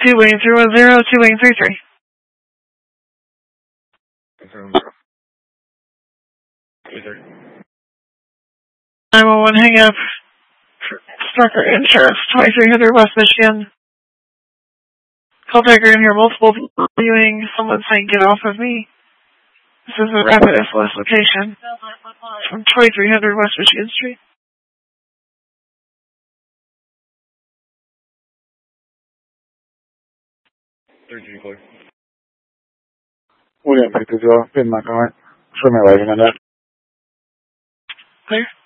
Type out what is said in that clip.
2 Wayne 310, 2 Wayne 33. 911 hang up. Strucker Insurance, 2300 West Michigan. Call taker in here, multiple people viewing. Someone saying, get off of me. This is a rapid SOS location from 2300 West Michigan Street. 13 clear. William, 52, 变马赶快，顺便来一个的。 Clear.